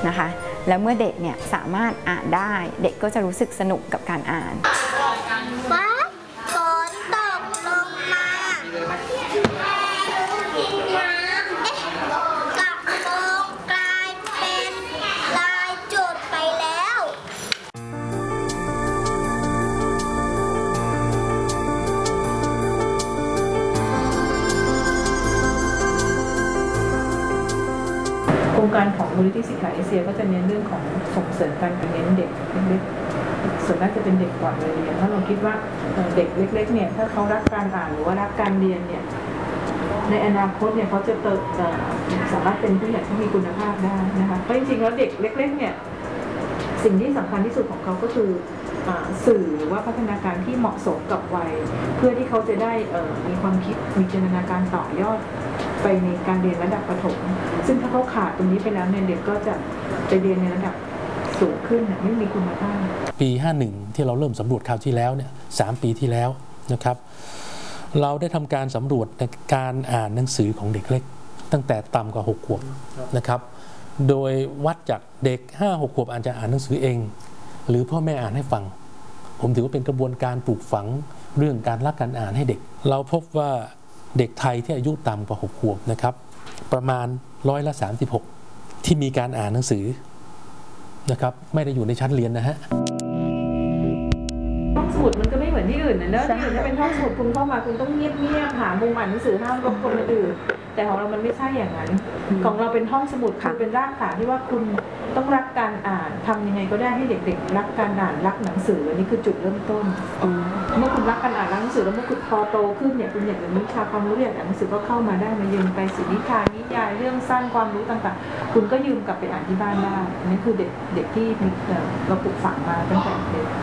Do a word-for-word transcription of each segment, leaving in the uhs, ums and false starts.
นะคะแล้วเมื่อเด็กเนี่ยสามารถอ่านได้เด็กก็จะรู้สึกสนุกกับการอ่านว้าฝนตกลงมาน้ำเอ๊ะกระโปรงกลายเป็นลายจุดไปแล้วโครงการของมูลนิธิสิทธาเอเชียก็จะเน้นเรื่องของส่งเสริมการเรียนเด็กเล็กๆส่วนมากจะเป็นเด็กก่อนเลยเรียนถ้าเราคิดว่าเด็กเล็กๆเนี่ยถ้าเขารักการอ่านหรือว่ารักการเรียนเนี่ยในอนาคตเนี่ยเขาจะเติบโตสามารถเป็นผู้ใหญ่ที่มีคุณภาพได้นะคะเพราะจริงๆแล้วเด็กเล็กๆเนี่ยสิ่งที่สำคัญที่สุดของเขาก็คือสื่อหรือว่าพัฒนาการที่เหมาะสมกับวัยเพื่อที่เขาจะได้มีความคิดมีจินตนาการต่อยอดไปในการเรียนระดับประถมซึ่งถ้าเขาขาดตรงนี้ไปแล้วเนี่ยเด็กก็จะไปเรียนในระดับสูงขึ้นไม่มีคุณภาพปีห้าสิบเอ็ดที่เราเริ่มสำรวจคราวที่แล้วเนี่ยสามปีที่แล้วนะครับเราได้ทำการสำรวจในการอ่านหนังสือของเด็กเล็กตั้งแต่ต่ำกว่าหกขวบนะครับโดยวัดจากเด็ก ห้าหก ขวบอาจจะอ่านหนังสือเองหรือพ่อแม่อ่านให้ฟังผมถือว่าเป็นกระบวนการปลูกฝังเรื่องการรักการอ่านให้เด็กเราพบว่าเด็กไทยที่อายุต่ำกว่าหกขวบนะครับประมาณร้อยละสามสิบหกที่มีการอ่านหนังสือนะครับไม่ได้อยู่ในชั้นเรียนนะฮะห้องสมุดมันก็ไม่เหมือนที่อื่นนะเนอะที่อื่นถ้าเป็นห้องสมุดคุณเข้ามาคุณต้องเงียบๆหามุมอ่านหนังสือห้ามรบกวนคนอื่นแต่ของเรามันไม่ใช่อย่างนั้นของเราเป็นห้องสมุดคือเป็นรากฐานที่ว่าคุณต้องรักการอ่านทำยังไงก็ได้ให้เด็กๆรักการอ่านรักหนังสืออันนี้คือจุดเริ่มต้นเมื่อคุณรักการอ่านรักหนังสือแล้วเมื่อคุณพอโตขึ้นเนี่ยคุณอยากจะมีวิชาความรู้อยากอ่านหนังสือก็เข้ามาได้มายืมไปสื่อนิทานนิยายเรื่องสั้นความรู้ต่างๆคุณก็ยืมกลับไปอ่านที่บ้านได้อันนี้คือเด็กเด็กที่เราปลูกฝังมาตั้งแต่เด็ก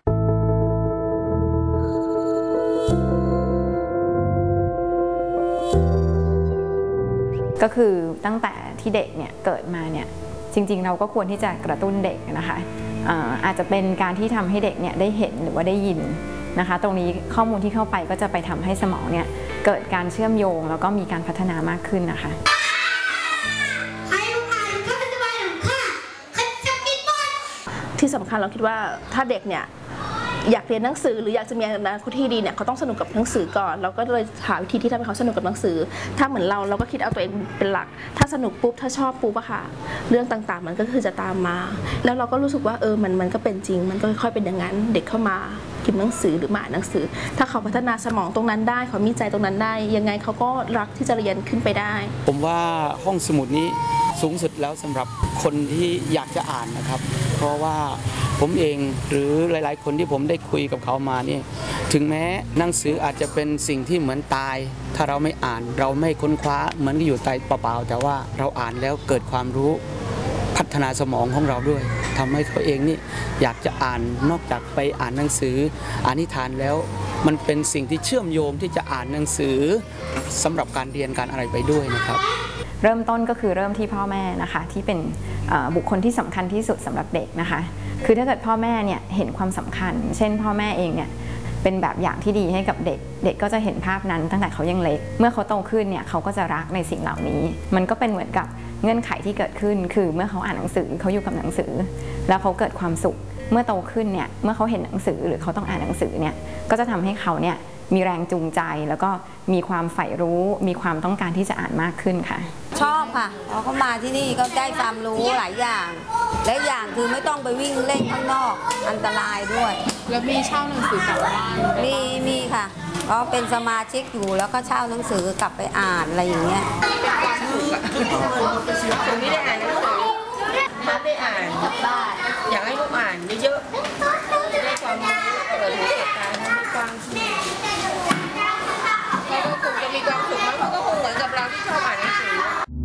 ก็คือตั้งแต่ที่เด็กเนี่ยเกิดมาเนี่ยจริงๆเราก็ควรที่จะกระตุ้นเด็กนะคะอาจจะเป็นการที่ทำให้เด็กเนี่ยได้เห็นหรือว่าได้ยินนะคะตรงนี้ข้อมูลที่เข้าไปก็จะไปทำให้สมองเนี่ยเกิดการเชื่อมโยงแล้วก็มีการพัฒนามากขึ้นนะคะที่สำคัญเราคิดว่าถ้าเด็กเนี่ยอยากเรียนหนังสือหรืออยากจะมีอนาคตที่ดีเนี่ยเขาต้องสนุกกับหนังสือก่อนเราก็เลยหาวิธีที่ทำให้เขาสนุกกับหนังสือถ้าเหมือนเราเราก็คิดเอาตัวเองเป็นหลักถ้าสนุกปุ๊บถ้าชอบปุ๊บอะค่ะเรื่องต่างๆมันก็คือจะตามมาแล้วเราก็รู้สึกว่าเออมันมันก็เป็นจริงมันก็ค่อยๆเป็นอย่างนั้นเด็กเข้ามาพิมพ์หนังสือหรือมาอ่านหนังสือถ้าเขาพัฒนาสมองตรงนั้นได้เขามีใจตรงนั้นได้ยังไงเขาก็รักที่จะเรียนขึ้นไปได้ผมว่าห้องสมุดนี้สูงสุดแล้วสำหรับคนที่อยากจะอ่านนะครับเพราะว่าผมเองหรือหลายๆคนที่ผมได้คุยกับเขามาเนี่ยถึงแม้หนังสืออาจจะเป็นสิ่งที่เหมือนตายถ้าเราไม่อ่านเราไม่ค้นคว้าเหมือนอยู่ใต้เปล่าๆแต่ว่าเราอ่านแล้วเกิดความรู้พัฒนาสมองของเราด้วยทำให้เขาเองนี่อยากจะอ่านนอกจากไปอ่านหนังสืออ่านนิทานแล้วมันเป็นสิ่งที่เชื่อมโยงที่จะอ่านหนังสือสำหรับการเรียนการอะไรไปด้วยนะครับเริ่มต้นก็คือเริ่มที่พ่อแม่นะคะที่เป็นบุคคลที่สำคัญที่สุดสำหรับเด็กนะคะคือถ้าเกิดพ่อแม่เนี่ยเห็นความสำคัญเช่นพ่อแม่เองเนี่ยเป็นแบบอย่างที่ดีให้กับเด็กเด็กก็จะเห็นภาพนั้นตั้งแต่เขายังเล็กเมื่อเขาโตขึ้นเนี่ยเขาก็จะรักในสิ่งเหล่านี้มันก็เป็นเหมือนกับเงื่อนไขที่เกิดขึ้นคือเมื่อเขาอ่านหนังสือเขาอยู่กับหนังสือแล้วเขาเกิดความสุขเมื่อโตขึ้นเนี่ยเมื่อเขาเห็นหนังสือหรือเขาต้องอ่านหนังสือเนี่ยก็จะทำให้เขาเนี่ยมีแรงจูงใจแล้วก็มีความใฝ่รู้มีความต้องการที่จะอ่านมากขึ้นค่ะชอบค่ะพอเขามาที่นี่ก็ได้ความรู้หลายอย่างและอย่างคือไม่ต้องไปวิ่งเล่นข้างนอกอันตรายด้วยแล้วมีเช่าหนังสือกลับบ้านมีมีค่ะเพราะเป็นสมาชิกอยู่แล้วก็เช่าหนังสือกลับไปอ่านอะไรอย่างเงี้ยคนที่ได้อ่านหนังสือถ้าได้อ่านอยากให้ลูกอ่านเยอะๆได้ความรู้